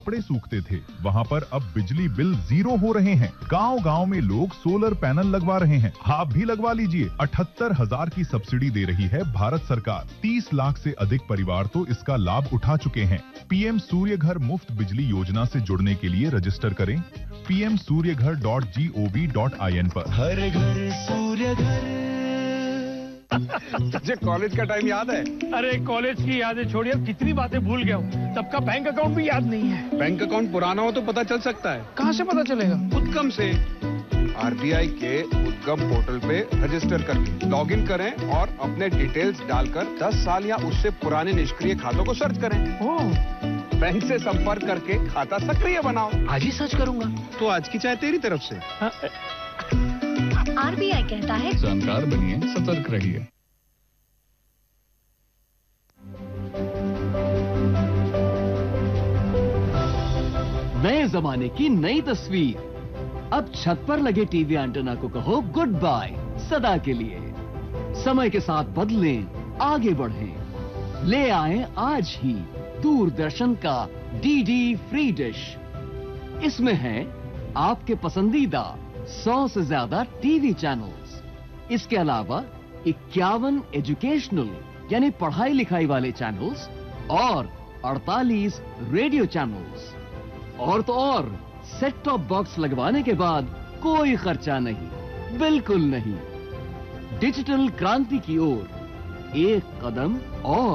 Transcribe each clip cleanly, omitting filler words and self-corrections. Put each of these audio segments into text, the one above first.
कपड़े सूखते थे, वहाँ पर अब बिजली बिल 0 हो रहे हैं। गांव-गांव में लोग सोलर पैनल लगवा रहे हैं। आप भी लगवा लीजिए। 78,000 की सब्सिडी दे रही है भारत सरकार। 30 लाख से अधिक परिवार तो इसका लाभ उठा चुके हैं। पीएम सूर्य घर मुफ्त बिजली योजना से जुड़ने के लिए रजिस्टर करें pmsuryaghar.gov.in पर। हर घर सूर्य घर। तुझे कॉलेज का टाइम याद है? अरे कॉलेज की यादें छोड़िए, कितनी बातें भूल गया हूँ। सबका बैंक अकाउंट भी याद नहीं है। बैंक अकाउंट पुराना हो तो पता चल सकता है। कहाँ से पता चलेगा? उद्गम से। आरबीआई के उद्गम पोर्टल पे रजिस्टर करके लॉगिन करें और अपने डिटेल्स डालकर 10 साल या उससे पुराने निष्क्रिय खातों को सर्च करें। बैंक से संपर्क करके खाता सक्रिय बनाओ। आज ही सर्च करूंगा। तो आज की चाय तेरी तरफ से। आरबीआई कहता है जानकार बनिए, सतर्क रहिए। नए जमाने की नई तस्वीर। अब छत पर लगे टीवी एंटेना को कहो गुड बाय सदा के लिए। समय के साथ बदलें, आगे बढ़ें। ले आए आज ही दूरदर्शन का डीडी फ्री डिश। इसमें है आपके पसंदीदा 100 से ज्यादा टीवी चैनल्स। इसके अलावा 51 एजुकेशनल यानी पढ़ाई लिखाई वाले चैनल्स और 48 रेडियो चैनल्स। और तो और सेट टॉप बॉक्स लगवाने के बाद कोई खर्चा नहीं, बिल्कुल नहीं। डिजिटल क्रांति की ओर एक कदम और।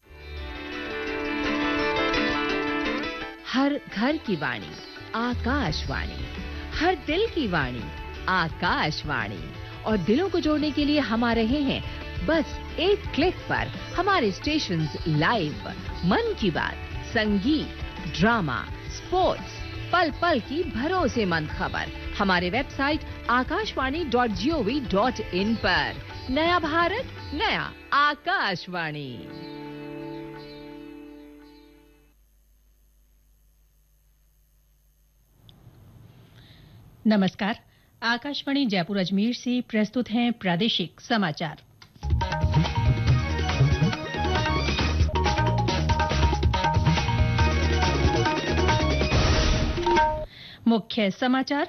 हर घर की वाणी आकाशवाणी, हर दिल की वाणी आकाशवाणी। और दिलों को जोड़ने के लिए हम आ रहे हैं बस एक क्लिक पर। हमारे स्टेशंस लाइव, मन की बात, संगीत, ड्रामा, स्पोर्ट्स, पल पल की भरोसेमंद खबर हमारे वेबसाइट akashvani.gov.in पर। नया भारत, नया आकाशवाणी। नमस्कार, आकाशवाणी जयपुर अजमेर से प्रस्तुत हैं प्रादेशिक समाचार। मुख्य समाचार।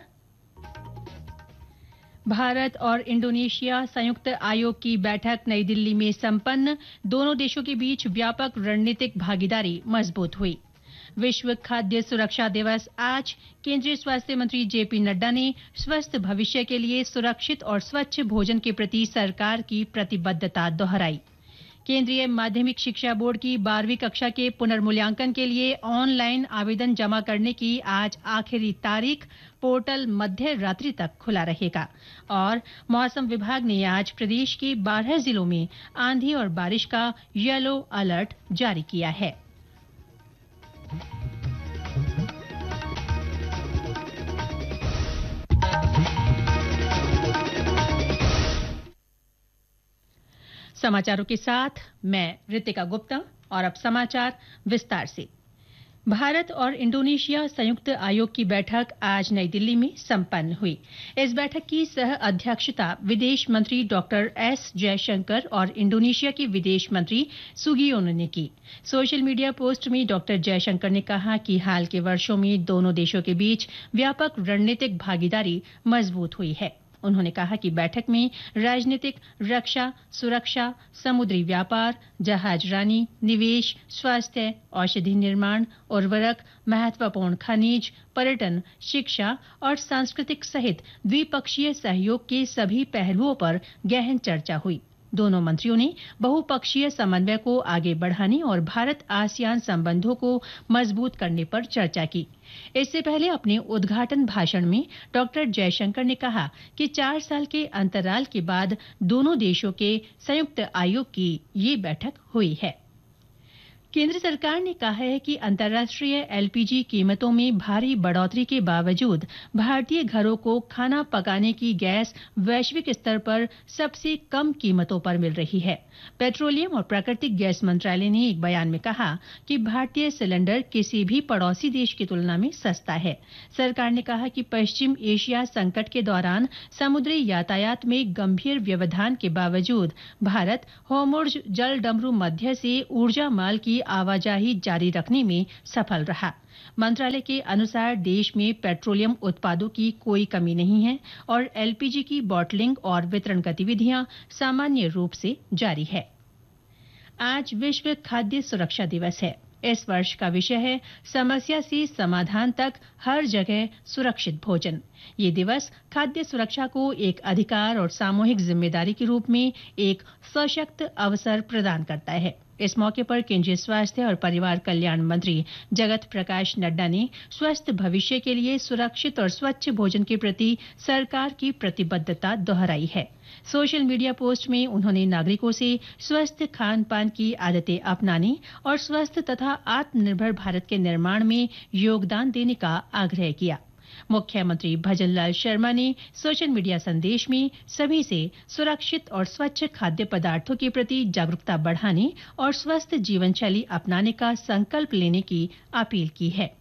भारत और इंडोनेशिया संयुक्त आयोग की बैठक नई दिल्ली में संपन्न। दोनों देशों के बीच व्यापक रणनीतिक भागीदारी मजबूत हुई। विश्व खाद्य सुरक्षा दिवस आज। केंद्रीय स्वास्थ्य मंत्री जेपी नड्डा ने स्वस्थ भविष्य के लिए सुरक्षित और स्वच्छ भोजन के प्रति सरकार की प्रतिबद्धता दोहराई। केंद्रीय माध्यमिक शिक्षा बोर्ड की 12वीं कक्षा के पुनर्मूल्यांकन के लिए ऑनलाइन आवेदन जमा करने की आज आखिरी तारीख। पोर्टल मध्य रात्रि तक खुला रहेगा। और मौसम विभाग ने आज प्रदेश के 12 जिलों में आंधी और बारिश का येलो अलर्ट जारी किया है। समाचारों के साथ मैं रितिका गुप्ता। और अब समाचार विस्तार से। भारत और इंडोनेशिया संयुक्त आयोग की बैठक आज नई दिल्ली में संपन्न हुई। इस बैठक की सह अध्यक्षता विदेश मंत्री डॉक्टर एस जयशंकर और इंडोनेशिया के विदेश मंत्री सुगियोनो ने की। सोशल मीडिया पोस्ट में डॉक्टर जयशंकर ने कहा कि हाल के वर्षों में दोनों देशों के बीच व्यापक रणनीतिक भागीदारी मजबूत हुई है। उन्होंने कहा कि बैठक में राजनीतिक, रक्षा, सुरक्षा, समुद्री व्यापार, जहाजरानी, निवेश, स्वास्थ्य, औषधि निर्माण, उर्वरक, महत्वपूर्ण खनिज, पर्यटन, शिक्षा और सांस्कृतिक सहित द्विपक्षीय सहयोग के सभी पहलुओं पर गहन चर्चा हुई। दोनों मंत्रियों ने बहुपक्षीय समन्वय को आगे बढ़ाने और भारत आसियान संबंधों को मजबूत करने पर चर्चा की। इससे पहले अपने उद्घाटन भाषण में डॉक्टर जयशंकर ने कहा कि 4 साल के अंतराल के बाद दोनों देशों के संयुक्त आयोग की ये बैठक हुई है। केंद्र सरकार ने कहा है कि अंतर्राष्ट्रीय एलपीजी कीमतों में भारी बढ़ोतरी के बावजूद भारतीय घरों को खाना पकाने की गैस वैश्विक स्तर पर सबसे कम कीमतों पर मिल रही है। पेट्रोलियम और प्राकृतिक गैस मंत्रालय ने एक बयान में कहा कि भारतीय सिलेंडर किसी भी पड़ोसी देश की तुलना में सस्ता है। सरकार ने कहा कि पश्चिम एशिया संकट के दौरान समुद्री यातायात में गंभीर व्यवधान के बावजूद भारत होर्मुज़ जल डमरू मध्य से ऊर्जा माल की आवाजाही जारी रखने में सफल रहा। मंत्रालय के अनुसार देश में पेट्रोलियम उत्पादों की कोई कमी नहीं है और एलपीजी की बॉटलिंग और वितरण गतिविधियां सामान्य रूप से जारी है। आज विश्व खाद्य सुरक्षा दिवस है। इस वर्ष का विषय है समस्या से समाधान तक हर जगह सुरक्षित भोजन। ये दिवस खाद्य सुरक्षा को एक अधिकार और सामूहिक जिम्मेदारी के रूप में एक सशक्त अवसर प्रदान करता है। इस मौके पर केंद्रीय स्वास्थ्य और परिवार कल्याण मंत्री जगत प्रकाश नड्डा ने स्वस्थ भविष्य के लिए सुरक्षित और स्वच्छ भोजन के प्रति सरकार की प्रतिबद्धता दोहराई है। सोशल मीडिया पोस्ट में उन्होंने नागरिकों से स्वस्थ खान पान की आदतें अपनाने और स्वस्थ तथा आत्मनिर्भर भारत के निर्माण में योगदान देने का आग्रह किया। मुख्यमंत्री भजनलाल शर्मा ने सोशल मीडिया संदेश में सभी से सुरक्षित और स्वच्छ खाद्य पदार्थों के प्रति जागरूकता बढ़ाने और स्वस्थ जीवन शैली अपनाने का संकल्प लेने की अपील की है।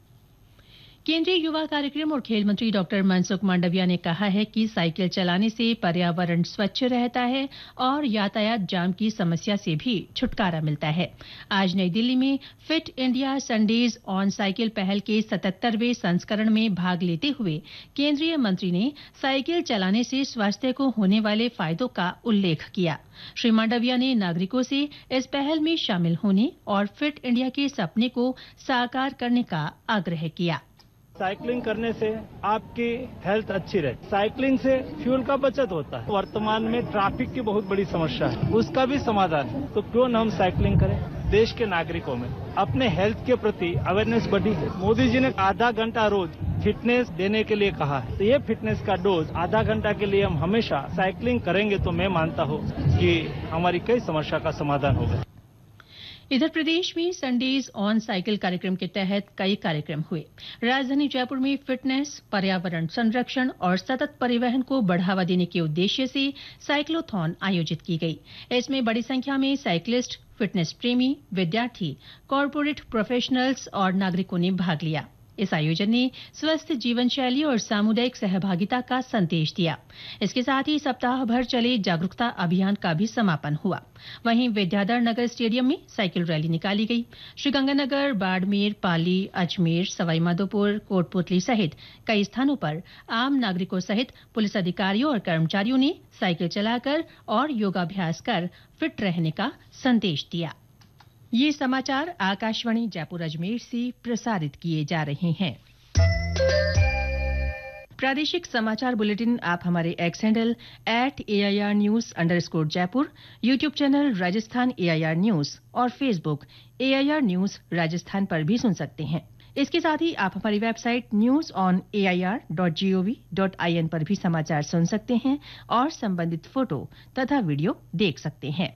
केंद्रीय युवा कार्यक्रम और खेल मंत्री डॉक्टर मनसुख मांडविया ने कहा है कि साइकिल चलाने से पर्यावरण स्वच्छ रहता है और यातायात जाम की समस्या से भी छुटकारा मिलता है। आज नई दिल्ली में fit India Sundays on cycle पहल के 77वें संस्करण में भाग लेते हुए केंद्रीय मंत्री ने साइकिल चलाने से स्वास्थ्य को होने वाले फायदों का उल्लेख किया। श्री मांडविया ने नागरिकों से इस पहल में शामिल होने और फिट इंडिया के सपने को साकार करने का आग्रह किया। साइकिलिंग करने से आपकी हेल्थ अच्छी रहती। साइकिलिंग से फ्यूल का बचत होता है। वर्तमान में ट्रैफिक की बहुत बड़ी समस्या है, उसका भी समाधान है। तो क्यों न हम साइकिलिंग करें। देश के नागरिकों में अपने हेल्थ के प्रति अवेयरनेस बढ़ी है। मोदी जी ने आधा घंटा रोज फिटनेस देने के लिए कहा है। तो ये फिटनेस का डोज आधा घंटा के लिए हम हमेशा साइकिलिंग करेंगे तो मैं मानता हूँ कि हमारी कई समस्या का समाधान होगा। इधर प्रदेश में संडेज ऑन साइकिल कार्यक्रम के तहत कई कार्यक्रम हुए। राजधानी जयपुर में फिटनेस, पर्यावरण संरक्षण और सतत परिवहन को बढ़ावा देने के उद्देश्य से साइक्लोथॉन आयोजित की गई। इसमें बड़ी संख्या में साइकिलिस्ट, फिटनेस प्रेमी, विद्यार्थी, कॉर्पोरेट प्रोफेशनल्स और नागरिकों ने भाग लिया। इस आयोजन ने स्वस्थ जीवन शैली और सामुदायिक सहभागिता का संदेश दिया। इसके साथ ही सप्ताह भर चले जागरूकता अभियान का भी समापन हुआ। वहीं विद्याधर नगर स्टेडियम में साइकिल रैली निकाली गई। श्रीगंगानगर, बाड़मेर, पाली, अजमेर, सवाईमाधोपुर, कोटपुतली सहित कई स्थानों पर आम नागरिकों सहित पुलिस अधिकारियों और कर्मचारियों ने साइकिल चलाकर और योगाभ्यास कर फिट रहने का संदेश दिया। ये समाचार आकाशवाणी जयपुर अजमेर से प्रसारित किए जा रहे हैं। प्रादेशिक समाचार बुलेटिन आप हमारे x handle @AIR News_ Jaipur, YouTube channel Rajasthan AIR news और फेसबुक AIR न्यूज राजस्थान पर भी सुन सकते हैं। इसके साथ ही आप हमारी वेबसाइट news.air.gov.in पर भी समाचार सुन सकते हैं और संबंधित फोटो तथा वीडियो देख सकते हैं।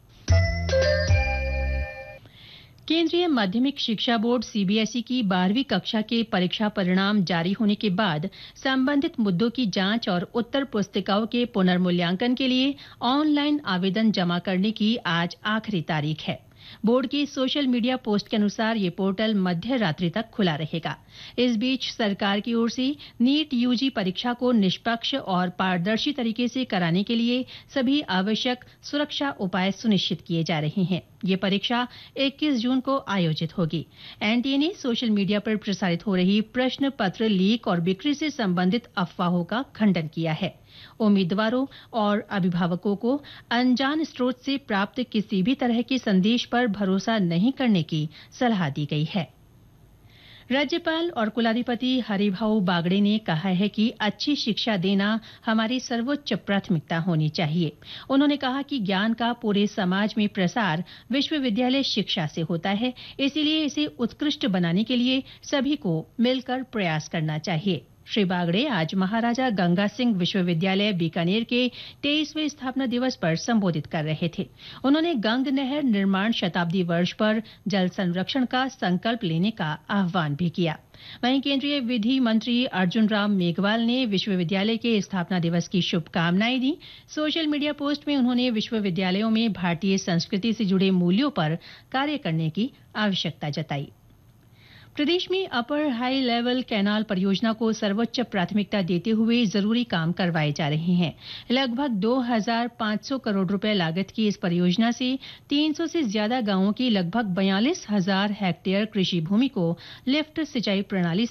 केंद्रीय माध्यमिक शिक्षा बोर्ड CBSE की 12वीं कक्षा के परीक्षा परिणाम जारी होने के बाद संबंधित मुद्दों की जांच और उत्तर पुस्तिकाओं के पुनर्मूल्यांकन के लिए ऑनलाइन आवेदन जमा करने की आज आखिरी तारीख है। बोर्ड की सोशल मीडिया पोस्ट के अनुसार ये पोर्टल मध्य रात्रि तक खुला रहेगा। इस बीच सरकार की ओर से नीट UG परीक्षा को निष्पक्ष और पारदर्शी तरीके से कराने के लिए सभी आवश्यक सुरक्षा उपाय सुनिश्चित किए जा रहे हैं। ये परीक्षा 21 जून को आयोजित होगी। NTA ने सोशल मीडिया पर प्रसारित हो रही प्रश्न पत्र लीक और बिक्री से संबंधित अफवाहों का खंडन किया है। उम्मीदवारों और अभिभावकों को अनजान स्रोत से प्राप्त किसी भी तरह के संदेश पर भरोसा नहीं करने की सलाह दी गई है। राज्यपाल और कुलाधिपति हरिभाऊ बागड़े ने कहा है कि अच्छी शिक्षा देना हमारी सर्वोच्च प्राथमिकता होनी चाहिए। उन्होंने कहा कि ज्ञान का पूरे समाज में प्रसार विश्वविद्यालय शिक्षा से होता है, इसीलिए इसे उत्कृष्ट बनाने के लिए सभी को मिलकर प्रयास करना चाहिए। श्री बागड़े आज महाराजा गंगा सिंह विश्वविद्यालय बीकानेर के 23वें स्थापना दिवस पर संबोधित कर रहे थे। उन्होंने गंग नहर निर्माण शताब्दी वर्ष पर जल संरक्षण का संकल्प लेने का आह्वान भी किया। वहीं केंद्रीय विधि मंत्री अर्जुन राम मेघवाल ने विश्वविद्यालय के स्थापना दिवस की शुभकामनाएं दी। सोशल मीडिया पोस्ट में उन्होंने विश्वविद्यालयों में भारतीय संस्कृति से जुड़े मूल्यों पर कार्य करने की आवश्यकता जताई। प्रदेश में अपर हाई लेवल कैनाल परियोजना को सर्वोच्च प्राथमिकता देते हुए जरूरी काम करवाए जा रहे हैं। लगभग 2,500 करोड़ रुपए लागत की इस परियोजना से 300 से ज्यादा गांवों की लगभग 42,000 हेक्टेयर कृषि भूमि को लिफ्ट सिंचाई प्रणाली